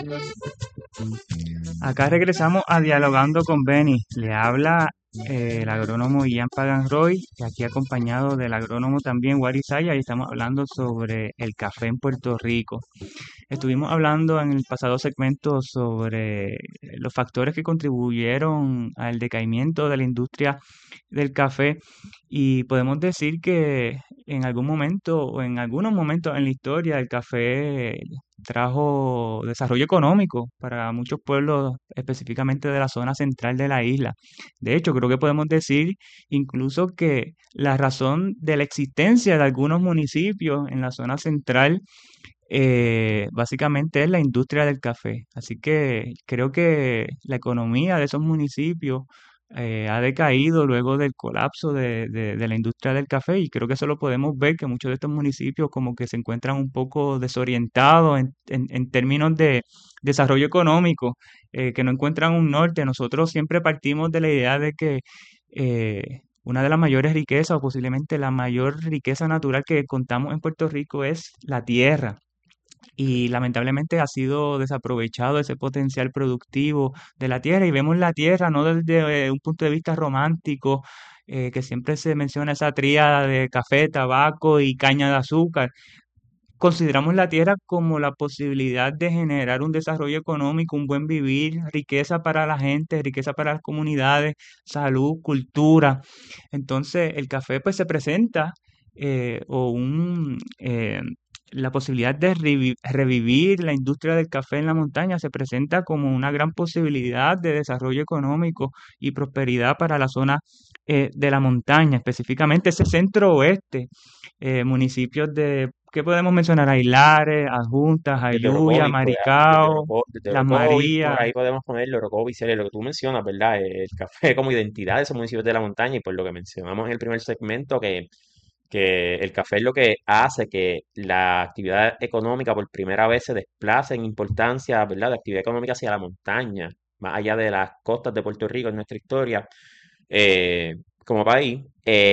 Acá regresamos a Dialogando con Benny. Le habla el agrónomo Ian Pagan Roy, y aquí acompañado del agrónomo también Wari Saya, y estamos hablando sobre el café en Puerto Rico. Estuvimos hablando en el pasado segmento sobre los factores que contribuyeron al decaimiento de la industria del café, y podemos decir que en algún momento o en algunos momentos en la historia el café trajo desarrollo económico para muchos pueblos, específicamente de la zona central de la isla. De hecho, creo que podemos decir incluso que la razón de la existencia de algunos municipios en la zona central básicamente es la industria del café. Así que creo que la economía de esos municipios ha decaído luego del colapso de la industria del café, y creo que eso lo podemos ver, que muchos de estos municipios como que se encuentran un poco desorientados en términos de desarrollo económico, que no encuentran un norte. Nosotros siempre partimos de la idea de que una de las mayores riquezas, o posiblemente la mayor riqueza natural que contamos en Puerto Rico, es la tierra. Y lamentablemente ha sido desaprovechado ese potencial productivo de la tierra, y vemos la tierra no desde un punto de vista romántico, que siempre se menciona esa tríada de café, tabaco y caña de azúcar. Consideramos la tierra como la posibilidad de generar un desarrollo económico, un buen vivir, riqueza para la gente, riqueza para las comunidades, salud, cultura. Entonces, el café pues se presenta, o la posibilidad de revivir la industria del café en la montaña se presenta como una gran posibilidad de desarrollo económico y prosperidad para la zona de la montaña, específicamente ese centro oeste, municipios de, ¿qué podemos mencionar? Ailares, Adjuntas, Desde Jayuya, Orocovis, desde Maricao, desde Las Orocovis, por Marías. ahí podemos ponerlo, Orocovis, Celia, lo que tú mencionas, ¿verdad? El café como identidad de esos municipios de la montaña, y por lo que mencionamos en el primer segmento, que el café es lo que hace que la actividad económica por primera vez se desplace en importancia, ¿verdad? De actividad económica hacia la montaña, más allá de las costas de Puerto Rico en nuestra historia eh, como país.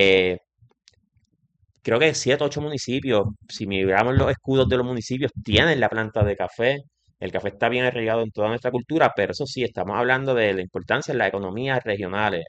Creo que 7 u 8 municipios, si miramos los escudos de los municipios, tienen la planta de café. El café está bien arraigado en toda nuestra cultura, pero eso sí, estamos hablando de la importancia en las economías regionales.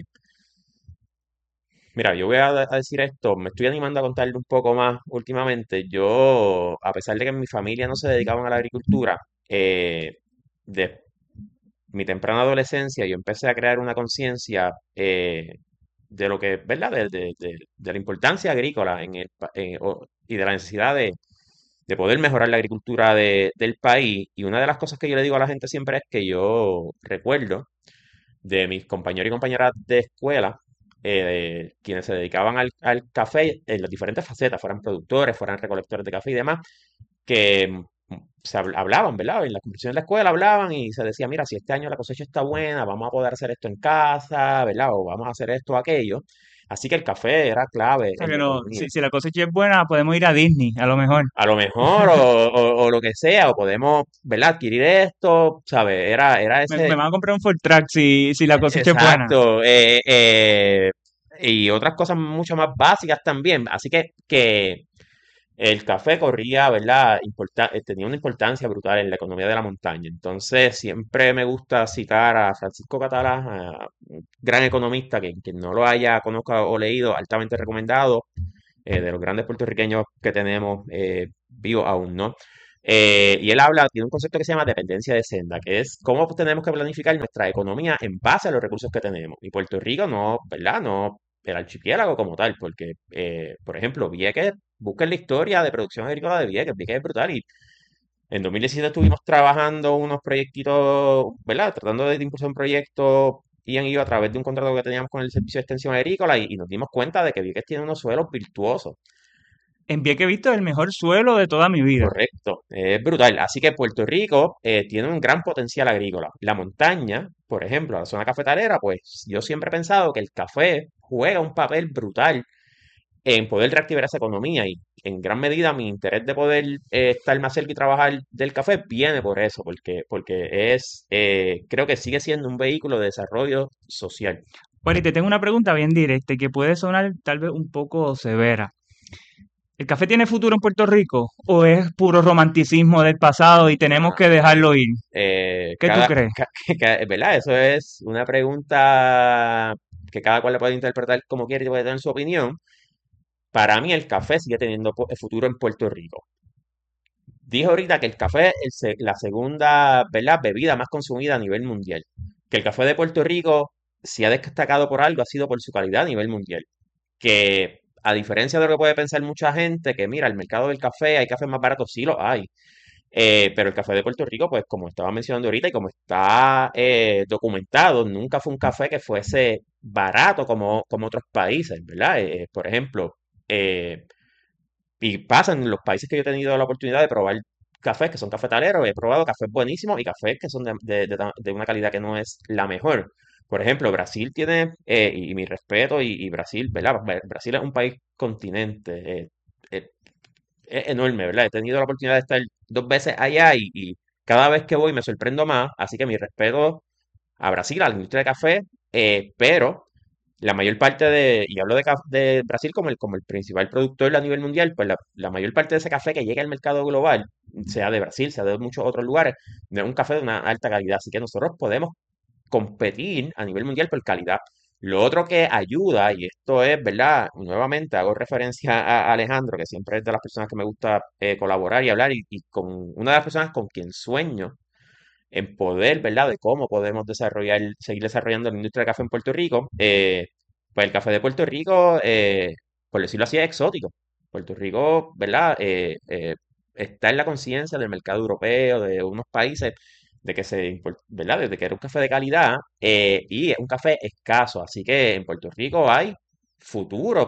Mira, yo voy a decir esto, me estoy animando a contarle un poco más últimamente. Yo, a pesar de que en mi familia no se dedicaban a la agricultura, de mi temprana adolescencia yo empecé a crear una conciencia de lo que, ¿verdad? De la importancia agrícola y de la necesidad de poder mejorar la agricultura del país. Y una de las cosas que yo le digo a la gente siempre es que yo recuerdo de mis compañeros y compañeras de escuela, quienes se dedicaban al café en las diferentes facetas, fueran productores, fueran recolectores de café y demás, que hablaban, ¿verdad? En las conversaciones de la escuela hablaban y se decía, mira, si este año la cosecha está buena, vamos a poder hacer esto en casa, ¿verdad? O vamos a hacer esto o aquello. Así que el café era clave O sea en que la no, economía. si la cosecha es buena, podemos ir a Disney, a lo mejor. A lo mejor, o lo que sea, o podemos, ¿verdad? Adquirir esto, ¿sabes? Era Me ese, van a comprar un Ford Track si la cosecha es buena. exacto, y otras cosas mucho más básicas también. Así que el café corría, ¿verdad? Tenía una importancia brutal en la economía de la montaña. Entonces, siempre me gusta citar a Francisco Catalá, un gran economista, que quien no lo haya conozca o leído, altamente recomendado, de los grandes puertorriqueños que tenemos vivos aún, ¿no? Y él habla, tiene un concepto que se llama dependencia de senda, que es cómo tenemos que planificar nuestra economía en base a los recursos que tenemos. Y Puerto Rico no, ¿verdad? No el archipiélago como tal, porque, por ejemplo, Vieques, busquen la historia de producción agrícola de Vieques es brutal. Y en 2017 estuvimos trabajando unos proyectitos, ¿verdad? Tratando de impulsar un proyecto, Ian y yo, a través de un contrato que teníamos con el Servicio de Extensión Agrícola, y nos dimos cuenta de que Vieques tiene unos suelos virtuosos. En Vieques he visto el mejor suelo de toda mi vida. Correcto, es brutal. Así que Puerto Rico tiene un gran potencial agrícola. La montaña, por ejemplo, la zona cafetalera, pues yo siempre he pensado que el café juega un papel brutal en poder reactivar esa economía, y en gran medida mi interés de poder estar más cerca y trabajar del café viene por eso, porque creo que sigue siendo un vehículo de desarrollo social. Bueno, y te tengo una pregunta bien directa y que puede sonar tal vez un poco severa. ¿El café tiene futuro en Puerto Rico o es puro romanticismo del pasado y tenemos Bueno, que dejarlo ir? ¿Qué tú cada, crees? ¿verdad? Eso es una pregunta que cada cual le puede interpretar como quiere y puede tener su opinión. Para mí el café sigue teniendo futuro en Puerto Rico. Dije ahorita que el café es la segunda, ¿verdad?, bebida más consumida a nivel mundial. Que el café de Puerto Rico, si ha destacado por algo, ha sido por su calidad a nivel mundial. Que a diferencia de lo que puede pensar mucha gente, que mira, el mercado del café, hay cafés más baratos, sí lo hay. Pero el café de Puerto Rico, pues como estaba mencionando ahorita y como está documentado, nunca fue un café que fuese barato como otros países, ¿verdad? Por ejemplo, eh, y pasa en los países que yo he tenido la oportunidad de probar cafés que son cafetaleros, he probado cafés buenísimos y cafés que son de una calidad que no es la mejor. Por ejemplo, Brasil tiene, y mi respeto, y Brasil, ¿verdad? Brasil es un país continente, eh, es enorme, ¿verdad? He tenido la oportunidad de estar 2 veces allá y cada vez que voy me sorprendo más, así que mi respeto a Brasil, a la industria de café, pero la mayor parte y hablo de Brasil como el principal productor a nivel mundial, pues la mayor parte de ese café que llega al mercado global, sea de Brasil, sea de muchos otros lugares, no es un café de una alta calidad, así que nosotros podemos competir a nivel mundial por calidad. Lo otro que ayuda, y esto es, ¿verdad? Nuevamente hago referencia a Alejandro, que siempre es de las personas que me gusta colaborar y hablar, y con una de las personas con quien sueño en poder, ¿verdad? De cómo podemos seguir desarrollando la industria del café en Puerto Rico. Pues el café de Puerto Rico, por decirlo así, es exótico. Puerto Rico, ¿verdad? Está en la conciencia del mercado europeo, de unos países, de que ¿verdad? Desde que era un café de calidad y es un café escaso. Así que en Puerto Rico hay futuro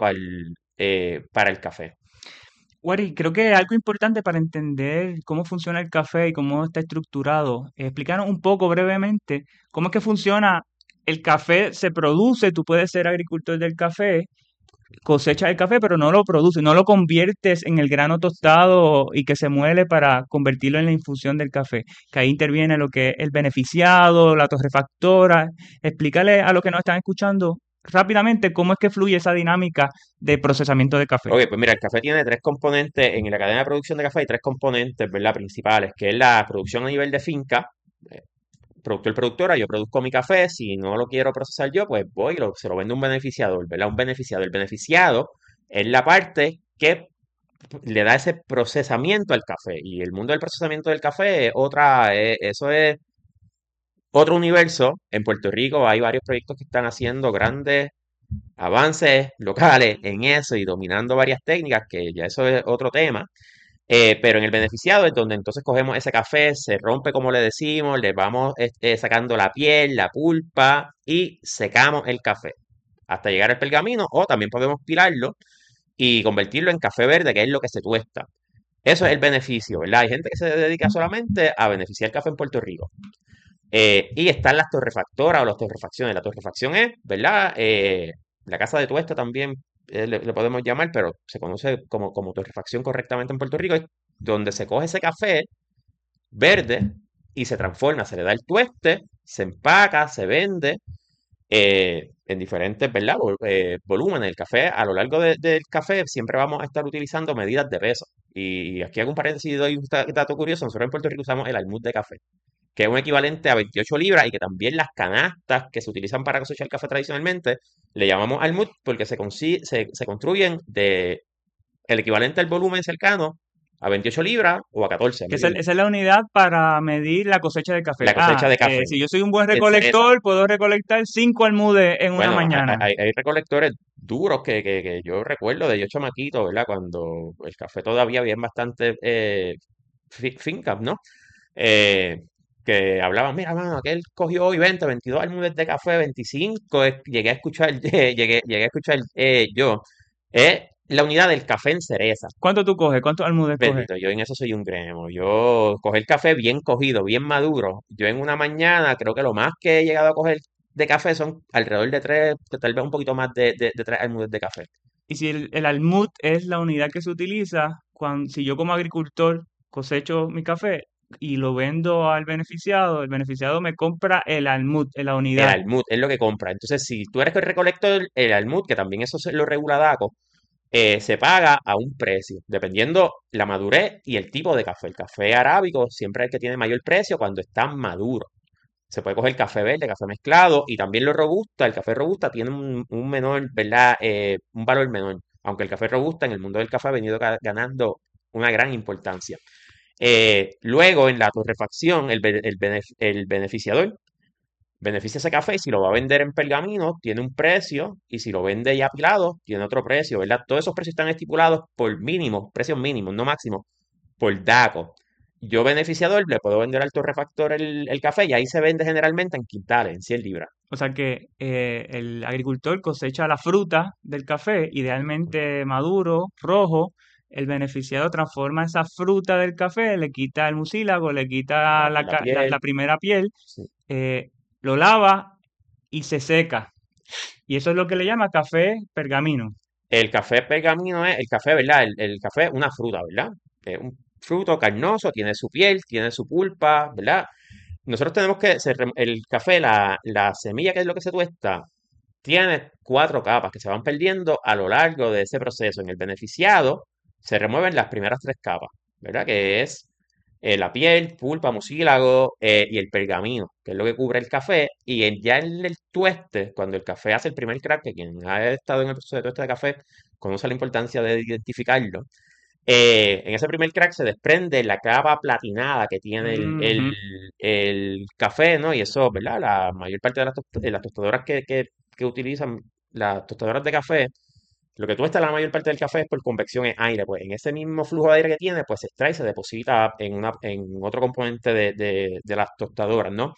para el café. Wari, creo que algo importante para entender cómo funciona el café y cómo está estructurado, explícanos un poco brevemente cómo es que funciona el café, se produce, tú puedes ser agricultor del café, cosechas el café, pero no lo produces, no lo conviertes en el grano tostado y que se muele para convertirlo en la infusión del café, que ahí interviene lo que es el beneficiado, la torrefactora. Explícale a los que nos están escuchando rápidamente cómo es que fluye esa dinámica de procesamiento de café. Ok, pues mira, el café tiene tres componentes, en la cadena de producción de café hay tres componentes, ¿verdad? Principales, que es la producción a nivel de finca, eh, productora, yo produzco mi café, si no lo quiero procesar yo, pues voy y se lo vendo a un beneficiador, ¿verdad? Un beneficiado. El beneficiado es la parte que le da ese procesamiento al café, y el mundo del procesamiento del café es eso es otro universo. En Puerto Rico hay varios proyectos que están haciendo grandes avances locales en eso y dominando varias técnicas, que ya eso es otro tema. Pero en el beneficiado es donde entonces cogemos ese café, se rompe como le decimos, le vamos sacando la piel, la pulpa y secamos el café hasta llegar al pergamino, o también podemos pilarlo y convertirlo en café verde, que es lo que se tuesta. Eso es el beneficio, ¿verdad? Hay gente que se dedica solamente a beneficiar el café en Puerto Rico. Y están las torrefactoras o las torrefacciones. La torrefacción es, ¿verdad? La casa de tuesta también le podemos llamar, pero se conoce como torrefacción correctamente en Puerto Rico, es donde se coge ese café verde y se transforma, se le da el tueste, se empaca, se vende en diferentes, ¿verdad? Volúmenes. El café, a lo largo del café, siempre vamos a estar utilizando medidas de peso. Y aquí hago un paréntesis y doy un dato curioso. Nosotros en Puerto Rico usamos el almud de café, que es un equivalente a 28 libras, y que también las canastas que se utilizan para cosechar café tradicionalmente le llamamos almud porque se construyen de el equivalente al volumen cercano a 28 libras o a 14 a Que esa medida. es la unidad para medir la cosecha de café. La cosecha de café Si yo soy un buen en cereza. recolector, puedo recolectar 5 almudes en una Bueno, mañana. hay recolectores duros que yo recuerdo de yo chamaquito, ¿verdad? Cuando el café todavía había bastante fincas, ¿no? Eh, que hablaban, mira, mano, aquel cogió hoy 20, 22 álbumes de café, 25, llegué a escuchar, llegué a escuchar yo, la unidad del café en cereza. ¿Cuánto tú coges? ¿Cuántos almudes coges? Bendito, yo en eso soy un gremo. Yo coger café bien cogido, bien maduro. Yo en una mañana creo que lo más que he llegado a coger de café son alrededor de tres, tal vez un poquito más de tres almudes de café. Y si el almud es la unidad que se utiliza, si yo como agricultor cosecho mi café y lo vendo al beneficiado, el beneficiado me compra el almud, la El unidad. almud es lo que compra. Entonces, si tú eres el recolector, el almud, que también eso lo regula DACO, se paga a un precio, dependiendo la madurez y el tipo de café. El café arábico siempre es el que tiene mayor precio cuando está maduro. Se puede coger café verde, café mezclado y también lo robusta. El café robusta tiene un menor, ¿verdad? Un valor menor. Aunque el café robusta en el mundo del café ha venido ganando una gran importancia. Luego, en la torrefacción, el beneficiador beneficia ese café y si lo va a vender en pergamino, tiene un precio y si lo vende ya apilado, tiene otro precio, ¿verdad? Todos esos precios están estipulados por mínimos, precios mínimos, no máximos, por DACO. Yo, beneficiador, le puedo vender al torrefactor el café y ahí se vende generalmente en quintales, en 100 libras. O sea que el agricultor cosecha la fruta del café, idealmente maduro, rojo. El beneficiado transforma esa fruta del café, le quita el mucílago, le quita La la piel. primera piel, Sí. eh, lo lava y se seca. Y eso es lo que le llama café pergamino. El café pergamino es el café, ¿verdad? El café es una fruta, ¿verdad? Es un fruto carnoso, tiene su piel, tiene su pulpa, ¿verdad? Nosotros tenemos que, el café, la semilla que es lo que se tuesta, tiene cuatro capas que se van perdiendo a lo largo de ese proceso. En el beneficiado se remueven las primeras tres capas, ¿verdad? Que es la piel, pulpa, mucílago y el pergamino, que es lo que cubre el café. Y ya en el tueste, cuando el café hace el primer crack, que quien ha estado en el proceso de tueste de café conoce la importancia de identificarlo. En ese primer crack se desprende la capa platinada que tiene Ujú. el café, ¿no? Y eso, ¿verdad? La mayor parte de las tostadoras que utilizan, las tostadoras de café, lo que tuesta la mayor parte del café es por convección en aire. Pues en ese mismo flujo de aire que tiene, pues se extrae y se deposita en otro componente de las tostadoras, ¿no?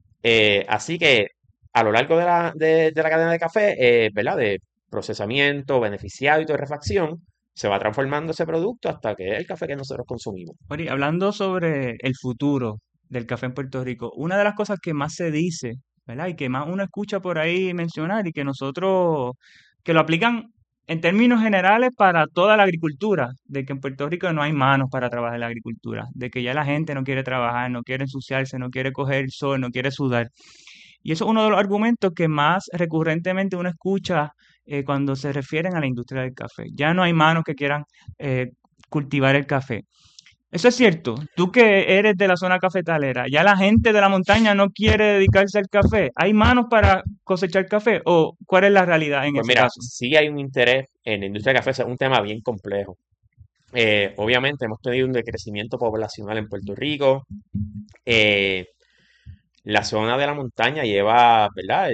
Así que a lo largo de la cadena de café, ¿verdad? De procesamiento, beneficiado y torrefacción, se va transformando ese producto hasta que es el café que nosotros consumimos. Ori, hablando sobre el futuro del café en Puerto Rico, una de las cosas que más se dice, ¿verdad? Y que más uno escucha por ahí mencionar y que nosotros, que lo aplican en términos generales para toda la agricultura, de que en Puerto Rico no hay manos para trabajar en la agricultura, de que ya la gente no quiere trabajar, no quiere ensuciarse, no quiere coger el sol, no quiere sudar. Y eso es uno de los argumentos que más recurrentemente uno escucha cuando se refieren a la industria del café. Ya no hay manos que quieran eh, cultivar el café. Eso es cierto. Tú que eres de la zona cafetalera, ya la gente de la montaña no quiere dedicarse al café. ¿Hay manos para cosechar café? ¿O cuál es la realidad en Pues ese mira, caso? sí hay un interés en la industria del café, es un tema bien complejo. Obviamente hemos tenido un decrecimiento poblacional en Puerto Rico. Eh, la zona de la montaña lleva, ¿verdad?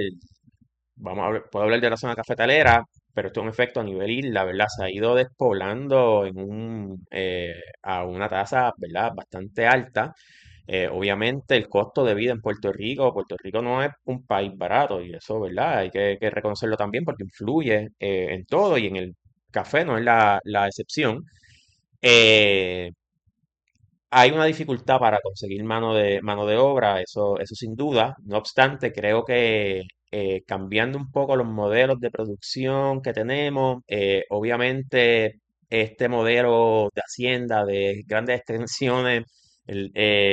Puedo hablar de la zona cafetalera, pero esto es un efecto a nivel isla, ¿verdad? Se ha ido despoblando a una tasa, ¿verdad? Bastante alta. Obviamente el costo de vida en Puerto Rico no es un país barato y eso, ¿verdad? Hay que reconocerlo también porque influye en todo y en el café no es la excepción. Eh, Hay una dificultad para conseguir mano de obra, eso sin duda. No obstante, creo que cambiando un poco los modelos de producción que tenemos, obviamente este modelo de hacienda de grandes extensiones el,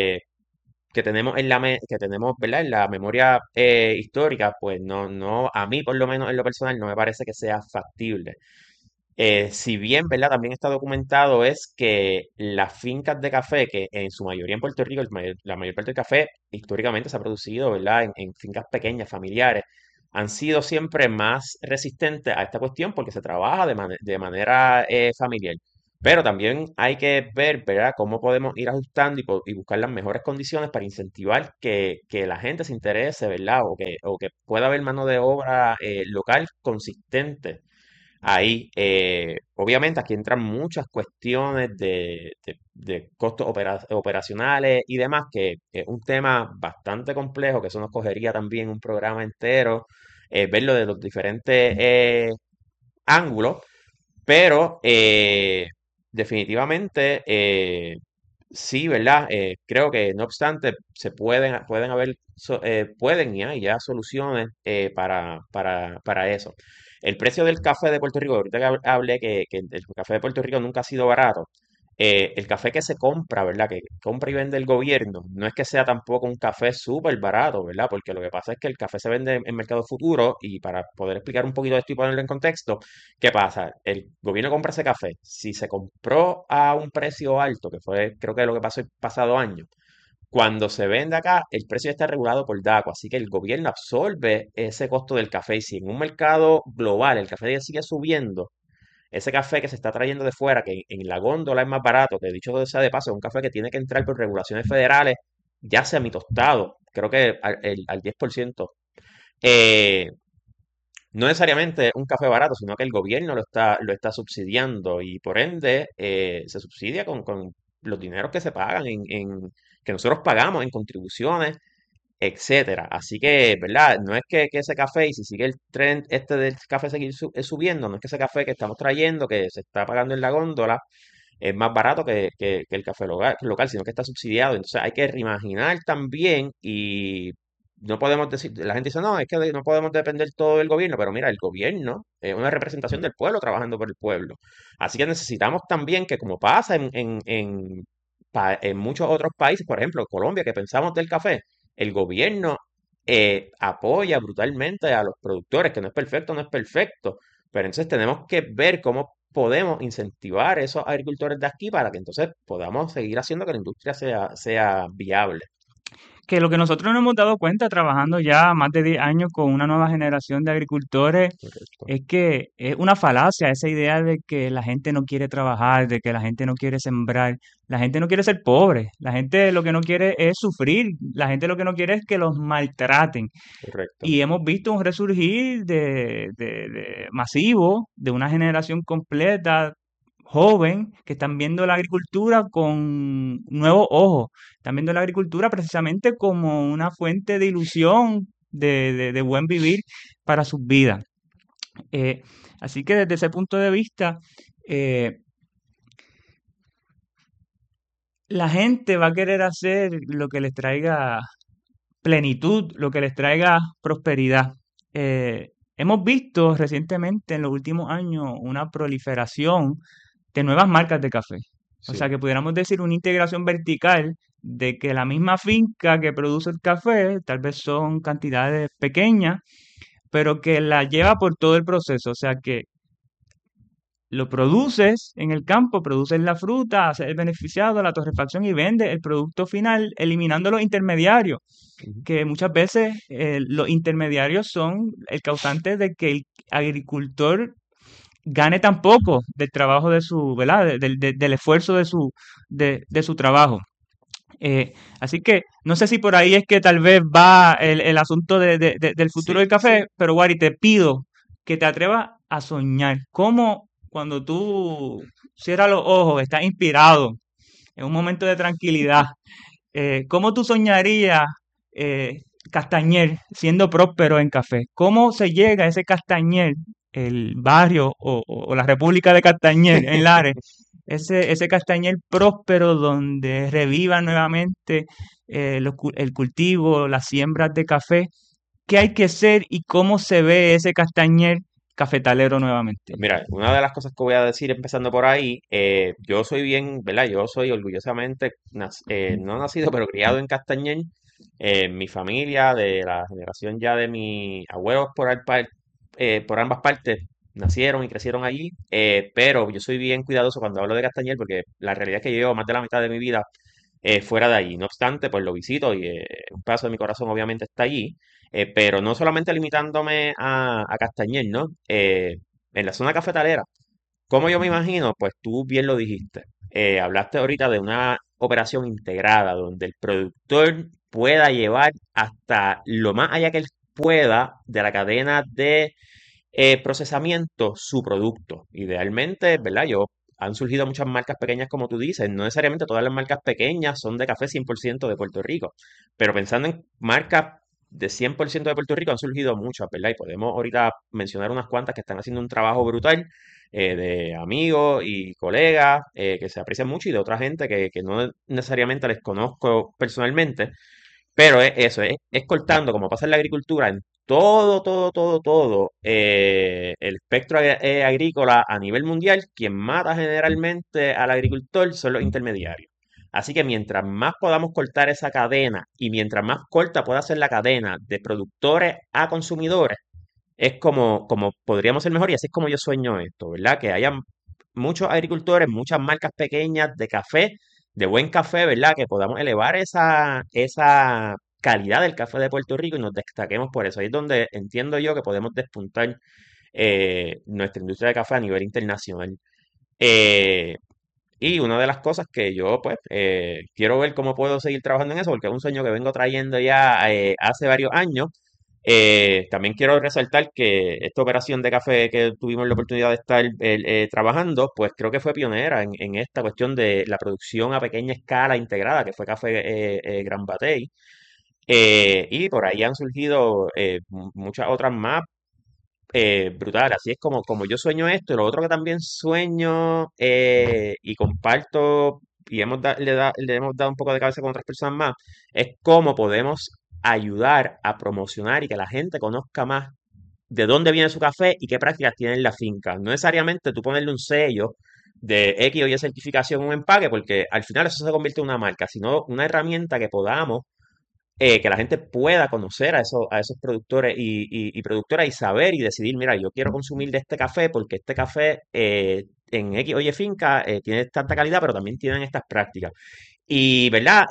que tenemos, ¿verdad? En la memoria histórica, pues a mí por lo menos en lo personal no me parece que sea factible. Si bien, ¿verdad? También está documentado es que las fincas de café, que en su mayoría en Puerto Rico, la mayor parte del café históricamente se ha producido, ¿verdad? En fincas pequeñas, familiares, han sido siempre más resistentes a esta cuestión porque se trabaja de manera familiar. Pero también hay que ver, ¿verdad?, cómo podemos ir ajustando y buscar las mejores condiciones para incentivar que la gente se interese, ¿verdad? O que pueda haber mano de obra local consistente. Ahí, obviamente, aquí entran muchas cuestiones de costos operacionales y demás, que es un tema bastante complejo, que eso nos cogería también un programa entero, verlo de los diferentes ángulos, pero definitivamente sí, ¿verdad? Creo que no obstante, pueden y hay ya soluciones para eso. El precio del café de Puerto Rico, ahorita que hablé que el café de Puerto Rico nunca ha sido barato, el café que se compra, ¿verdad? Que compra y vende el gobierno, no es que sea tampoco un café súper barato, ¿verdad? Porque lo que pasa es que el café se vende en mercado futuro y para poder explicar un poquito de esto y ponerlo en contexto, ¿qué pasa? El gobierno compra ese café. Si se compró a un precio alto, que fue creo que lo que pasó el pasado año, cuando se vende acá, el precio está regulado por DACO, así que el gobierno absorbe ese costo del café. Y si en un mercado global el café sigue subiendo, ese café que se está trayendo de fuera, que en la góndola es más barato, que dicho sea de paso, es un café que tiene que entrar por regulaciones federales, ya sea mi tostado, creo que al 10%, eh, no necesariamente es un café barato, sino que el gobierno lo está subsidiando y por ende se subsidia con los dineros que se pagan que nosotros pagamos en contribuciones, etcétera. Así que, ¿verdad? No es que ese café, y si sigue el trend este del café seguir subiendo, no es que ese café que estamos trayendo, que se está pagando en la góndola, es más barato que el café local, sino que está subsidiado. Entonces hay que reimaginar también y no podemos decir, la gente dice, no, es que no podemos depender todo del gobierno, pero mira, el gobierno es una representación del pueblo trabajando por el pueblo. Así que necesitamos también que como pasa en muchos otros países, por ejemplo, Colombia, que pensamos del café, el gobierno apoya brutalmente a los productores, que no es perfecto, no es perfecto, pero entonces tenemos que ver cómo podemos incentivar a esos agricultores de aquí para que entonces podamos seguir haciendo que la industria sea viable. Que lo que nosotros nos hemos dado cuenta trabajando ya más de 10 años con una nueva generación de agricultores Correcto. es que es una falacia esa idea de que la gente no quiere trabajar, de que la gente no quiere sembrar, la gente no quiere ser pobre, la gente lo que no quiere es sufrir, la gente lo que no quiere es que los maltraten. Correcto. Y hemos visto un resurgir masivo de una generación completa joven que están viendo la agricultura con nuevos ojos, están viendo la agricultura precisamente como una fuente de ilusión, de buen vivir para sus vidas. Eh, Así que desde ese punto de vista, eh, la gente va a querer hacer lo que les traiga plenitud, lo que les traiga prosperidad. Hemos visto recientemente en los últimos años una proliferación de nuevas marcas de café. O sea, Sí. que pudiéramos decir una integración vertical de que la misma finca que produce el café, tal vez son cantidades pequeñas, pero que la lleva por todo el proceso. O sea, que lo produces en el campo, produces la fruta, haces el beneficiado, la torrefacción y vendes el producto final, eliminando los intermediarios, Ujú. que muchas veces los intermediarios son el causante de que el agricultor gane tan poco del trabajo de su, ¿verdad? Del esfuerzo de su trabajo. Así que no sé si por ahí es que tal vez va el asunto del futuro Sí, del café, sí. pero Wari, te pido que te atrevas a soñar. ¿Cómo cuando tú cierras los ojos, estás inspirado en un momento de tranquilidad, cómo tú soñarías eh, Castañer siendo próspero en café? ¿Cómo se llega a ese Castañer, el barrio o la República de Castañer en Lares, ese Castañer próspero donde reviva nuevamente el cultivo, las siembras de café? ¿Qué hay que hacer y cómo se ve ese Castañer cafetalero nuevamente? Pues mira, una de las cosas que voy a decir empezando por ahí, yo soy bien, ¿verdad? Yo soy orgullosamente, no nacido, pero criado en Castañén. Mi familia, de la generación ya de mis abuelos por ambas partes, nacieron y crecieron allí, pero yo soy bien cuidadoso cuando hablo de Castañer porque la realidad es que yo llevo más de la mitad de mi vida fuera de allí. No obstante, pues lo visito y un pedazo de mi corazón obviamente está allí, pero no solamente limitándome a Castañer, ¿no? En la zona cafetalera, ¿cómo yo me imagino? Pues tú bien lo dijiste. Hablaste ahorita de una operación integrada donde el productor pueda llevar hasta lo más allá que él pueda de la cadena de procesamiento su producto. Idealmente, ¿verdad? Han surgido muchas marcas pequeñas, como tú dices. No necesariamente todas las marcas pequeñas son de café 100% de Puerto Rico. Pero pensando en marcas de 100% de Puerto Rico, han surgido muchas, ¿verdad? Y podemos ahorita mencionar unas cuantas que están haciendo un trabajo brutal, de amigos y colegas que se aprecian mucho y de otra gente que no necesariamente les conozco personalmente. Pero es eso, es cortando, como pasa en la agricultura, el espectro agrícola a nivel mundial, quien mata generalmente al agricultor son los intermediarios. Así que mientras más podamos cortar esa cadena y mientras más corta pueda ser la cadena de productores a consumidores, es como podríamos ser mejor y así es como yo sueño esto, ¿verdad? Que haya muchos agricultores, muchas marcas pequeñas de café, de buen café, ¿verdad? Que podamos elevar esa calidad del café de Puerto Rico y nos destaquemos por eso. Ahí es donde entiendo yo que podemos despuntar nuestra industria de café a nivel internacional. Eh, y una de las cosas que yo, pues, quiero ver cómo puedo seguir trabajando en eso, porque es un sueño que vengo trayendo ya hace varios años. También quiero resaltar que esta operación de café que tuvimos la oportunidad de estar trabajando, pues creo que fue pionera en esta cuestión de la producción a pequeña escala integrada, que fue Café Gran Batey. Y por ahí han surgido muchas otras más brutales. Así es como yo sueño esto. Y lo otro que también sueño y comparto y le hemos dado un poco de cabeza con otras personas más, es cómo podemos ayudar a promocionar y que la gente conozca más de dónde viene su café y qué prácticas tiene en la finca. No necesariamente tú ponerle un sello de X o Y certificación en un empaque, porque al final eso se convierte en una marca, sino una herramienta que podamos que la gente pueda conocer a esos productores y productoras y saber y decidir, mira, yo quiero consumir de este café porque este café en X oye finca tiene tanta calidad, pero también tienen estas prácticas. Y, ¿verdad?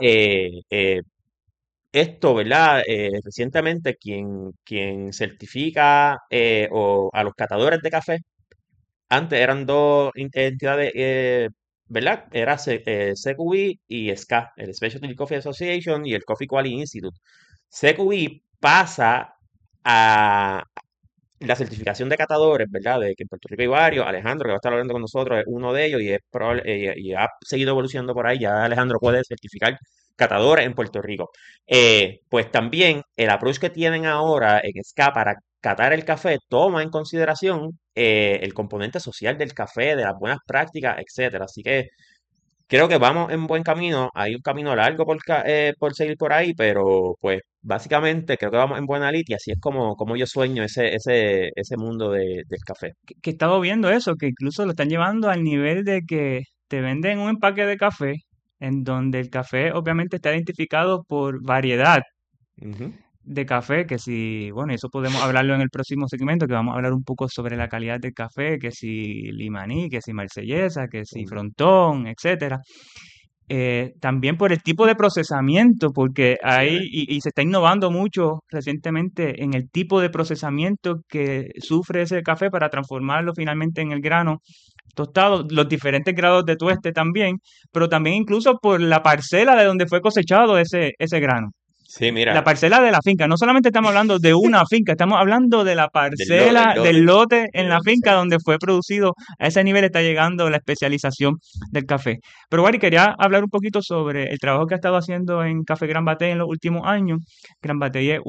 Esto, ¿verdad? Recientemente quien certifica o a los catadores de café antes eran dos entidades, ¿verdad? Era CQB y SCA, el Specialty Coffee Association y el Coffee Quality Institute. CQB pasa a la certificación de catadores, ¿verdad? De que en Puerto Rico hay varios. Alejandro, que va a estar hablando con nosotros, es uno de ellos y, y ha seguido evolucionando por ahí. Ya Alejandro puede certificar catadores en Puerto Rico. Pues también el approach que tienen ahora en SCA para catar el café toma en consideración el componente social del café, de las buenas prácticas, etcétera. Así que creo que vamos en buen camino. Hay un camino largo por seguir por ahí, pero pues básicamente creo que vamos en buena lid y así es como yo sueño ese mundo del café. Que he estado viendo eso, que incluso lo están llevando al nivel de que te venden un empaque de café en donde el café obviamente está identificado por variedad Ujú, de café, que si, bueno, eso podemos hablarlo en el próximo segmento, que vamos a hablar un poco sobre la calidad del café, que si Limaní, que si Marsellesa, que si ujú. Frontón, etcétera. También por el tipo de procesamiento, porque Así hay, es. y se está innovando mucho recientemente en el tipo de procesamiento que sufre ese café para transformarlo finalmente en el grano tostado, los diferentes grados de tueste también, pero también incluso por la parcela de donde fue cosechado ese grano. Sí, La mira, parcela de la finca, no solamente estamos hablando de una finca, estamos hablando de la del parcela, del lote. lote en la Sí. finca donde fue producido. A ese nivel está llegando la especialización del café. Pero Gary, quería hablar un poquito sobre el trabajo que ha estado haciendo en Café Gran Batey en los últimos años. Gran Batey es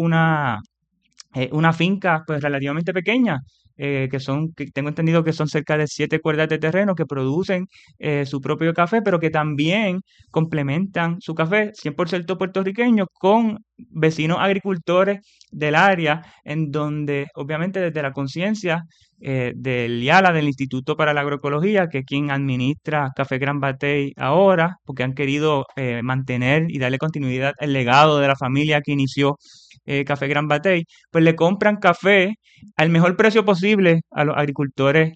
una finca pues relativamente pequeña, que tengo entendido que son cerca de 7 cuerdas de terreno que producen su propio café, pero que también complementan su café 100% puertorriqueño con vecinos agricultores del área, en donde obviamente desde la conciencia del IALA, del Instituto para la Agroecología, que es quien administra Café Gran Batey ahora, porque han querido mantener y darle continuidad al legado de la familia que inició Café Gran Batey, pues le compran café al mejor precio posible a los agricultores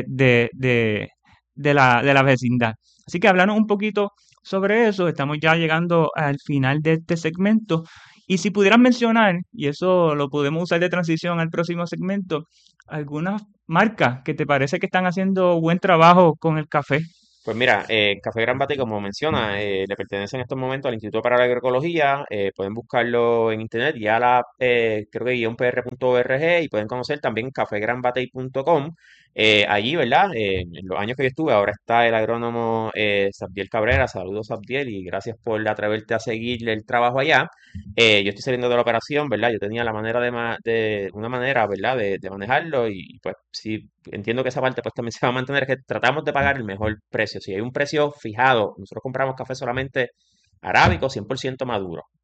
de la vecindad. Así que hablando un poquito sobre eso, estamos ya llegando al final de este segmento. Y si pudieras mencionar, y eso lo podemos usar de transición al próximo segmento, algunas marcas que te parece que están haciendo buen trabajo con el café. Pues mira, Café Gran Bate, como menciona, le pertenece en estos momentos al Instituto para la Agroecología. Pueden buscarlo en internet, ya creo que guionpr.org y pueden conocer también cafegranbatey.com. Allí, ¿verdad? En los años que yo estuve, ahora está el agrónomo Sabdiel Cabrera. Saludos, Sabdiel, y gracias por atreverte a seguir el trabajo allá. Yo estoy saliendo de la operación, ¿verdad? Yo tenía la manera una manera, ¿verdad? De manejarlo y pues sí, entiendo que esa parte pues también se va a mantener, que tratamos de pagar el mejor precio. Si hay un precio fijado, nosotros compramos café solamente arábico, 100% maduro.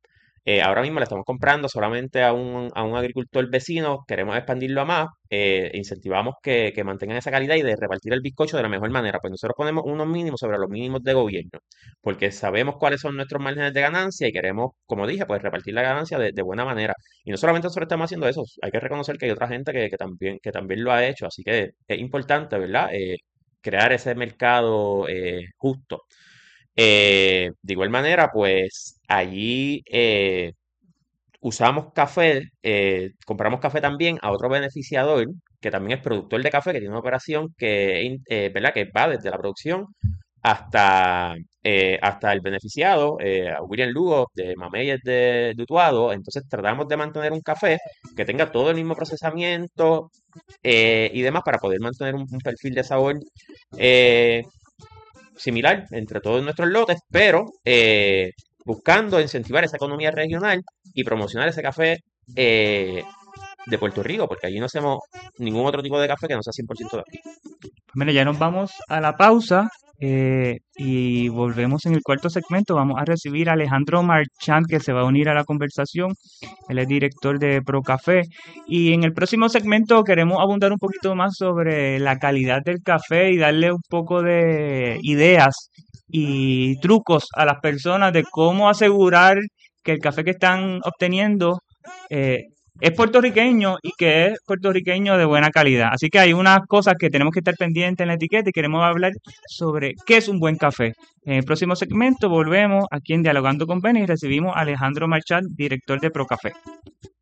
Ahora mismo le estamos comprando solamente a un agricultor vecino, queremos expandirlo a más, incentivamos que mantengan esa calidad y de repartir el bizcocho de la mejor manera. Pues nosotros ponemos unos mínimos sobre los mínimos de gobierno, porque sabemos cuáles son nuestros márgenes de ganancia y queremos, como dije, pues repartir la ganancia de buena manera. Y no solamente nosotros estamos haciendo eso, hay que reconocer que hay otra gente que también lo ha hecho, así que es importante, ¿verdad? Crear ese mercado justo. De igual manera, pues allí usamos café, compramos café también a otro beneficiador que también es productor de café, que tiene una operación ¿verdad? Que va desde la producción hasta, hasta el beneficiado, a William Lugo de Mameyes de Utuado. Entonces tratamos de mantener un café que tenga todo el mismo procesamiento y demás para poder mantener un perfil de sabor eh, similar entre todos nuestros lotes, pero buscando incentivar esa economía regional y promocionar ese café de Puerto Rico, porque allí no hacemos ningún otro tipo de café que no sea 100% de aquí. Mira, ya nos vamos a la pausa y volvemos en el cuarto segmento. Vamos a recibir a Alejandro Marchand que se va a unir a la conversación. Él es director de Procafé. Y en el próximo segmento queremos abundar un poquito más sobre la calidad del café y darle un poco de ideas y trucos a las personas de cómo asegurar que el café que están obteniendo eh, es puertorriqueño y que es puertorriqueño de buena calidad. Así que hay unas cosas que tenemos que estar pendientes en la etiqueta y queremos hablar sobre qué es un buen café. En el próximo segmento volvemos aquí en Dialogando con Beni y recibimos a Alejandro Marchal, director de Procafé.